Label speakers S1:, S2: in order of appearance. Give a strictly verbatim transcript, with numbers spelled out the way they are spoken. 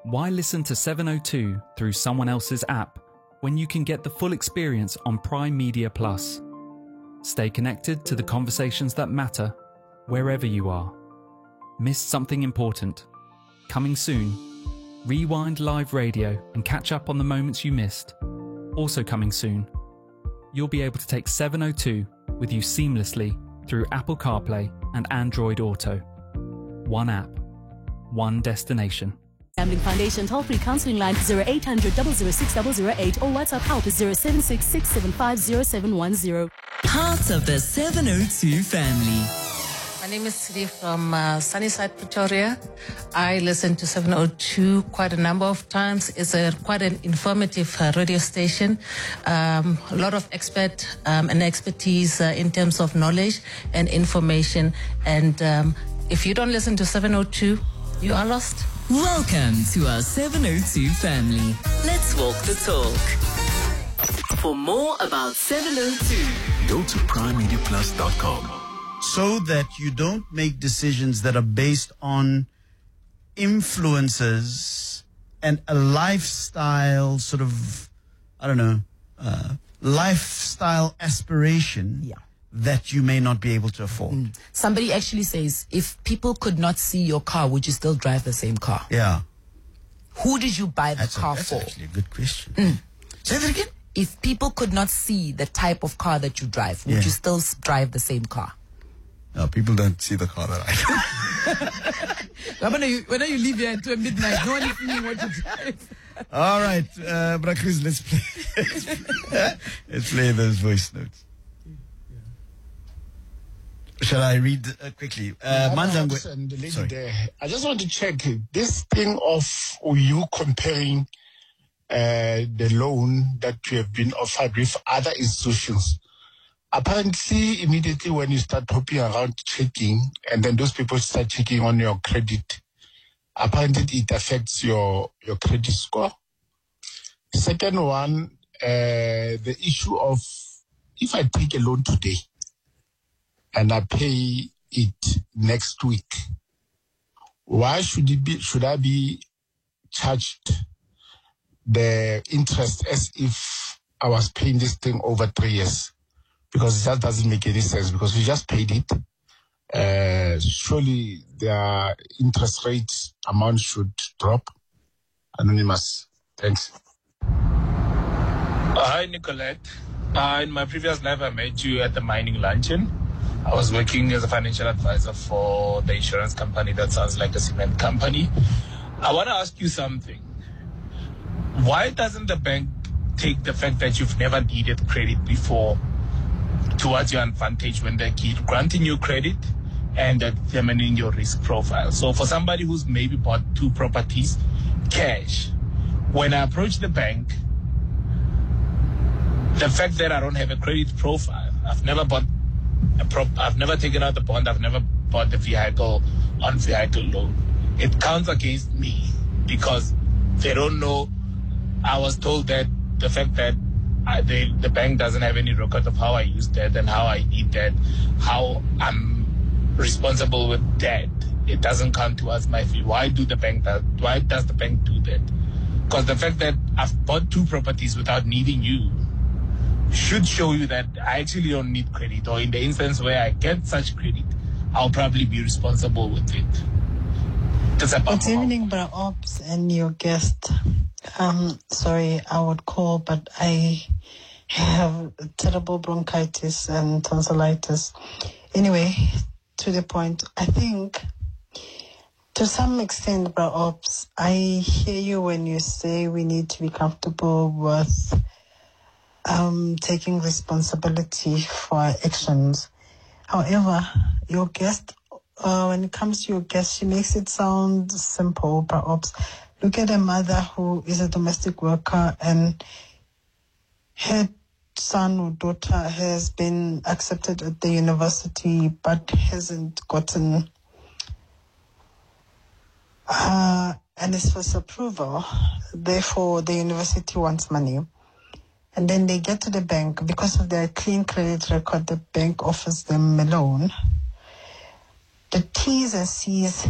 S1: Why listen to seven oh two through someone else's app when you can get the full experience on Prime Media Plus? Stay connected to the conversations that matter wherever you are. Missed something important? Coming soon. Rewind live radio and catch up on the moments you missed. Also coming soon. You'll be able to take seven oh two with you seamlessly through Apple CarPlay and Android Auto. One app, one destination.
S2: Gambling Foundation toll-free counseling line zero eight hundred, zero zero six, zero zero eight or WhatsApp help is zero seven six, six seven five, zero seven one zero.
S3: Part of the seven oh two family.
S4: My name is Sidi from uh, Sunnyside, Pretoria. I listen to seven oh two quite a number of times. It's a quite an informative uh, radio station. Um, a lot of expert um, and expertise uh, in terms of knowledge and information. And um, if you don't listen to seven oh two, you are lost.
S3: Welcome to our seven oh two family. Let's walk the talk. For more about seven oh two,
S5: go to prime media plus dot com.
S6: So that you don't make decisions that are based on influences and a lifestyle sort of, I don't know, uh, lifestyle aspiration
S7: yeah.
S6: that you may not be able to afford.
S7: Mm. Somebody actually says, if people could not see your car, would you still drive the same car?
S6: Yeah.
S7: Who did you buy the
S6: that's
S7: car
S6: a, that's
S7: for?
S6: That's actually a good question.
S7: Mm.
S6: Say that again?
S7: If people could not see the type of car that you drive, would
S6: yeah.
S7: you still drive the same car?
S6: No, people don't see the car that I
S7: do. when, you, when you leave here until midnight, no one is seeing what you drive.
S6: All right, uh, Brakris, let's play. Let's play those voice notes. Shall I read uh, quickly? Uh,
S8: Manzangwe, and the lady there. I just want to check this thing of you comparing uh, the loan that you have been offered with other institutions. Apparently, immediately when you start hopping around checking, and then those people start checking on your credit, apparently it affects your, your credit score. Second one, uh, the issue of if I take a loan today and I pay it next week, why should it be, should I be charged the interest as if I was paying this thing over three years? Because it just doesn't make any sense, because we just paid it. Uh, surely the interest rate amount should drop. Anonymous. Thanks.
S9: Uh, hi, Nicolette. Uh, in my previous life, I met you at the mining luncheon. I was working as a financial advisor for the insurance company that sounds like a cement company. I want to ask you something. Why doesn't the bank take the fact that you've never needed credit before towards your advantage when they keep granting you credit and determining your risk profile? So for somebody who's maybe bought two properties cash, when I approach the bank, the fact that I don't have a credit profile, I've never bought a prop, I've never taken out the bond, I've never bought the vehicle on vehicle loan, it counts against me because they don't know. I was told that the fact that I, they, the bank doesn't have any record of how I use debt and how I need debt, how I'm responsible with debt, it doesn't count towards my fee. Why do the bank that? Why does the bank do that? Because the fact that I've bought two properties without needing you should show you that I actually don't need credit, or in the instance where I get such credit, I'll probably be responsible with it.
S10: Good evening, Bra Ops and your guest. Um, sorry, I would call, but I have terrible bronchitis and tonsillitis. Anyway, to the point, I think to some extent, Bra Ops, I hear you when you say we need to be comfortable with um, taking responsibility for our actions. However, your guest, uh, when it comes to your guest, she makes it sound simple, Bra Ops. Look at a mother who is a domestic worker and her son or daughter has been accepted at the university but hasn't gotten uh, an S F A S approval. Therefore, the university wants money. And then they get to the bank. Because of their clean credit record, the bank offers them a loan. The T's and C's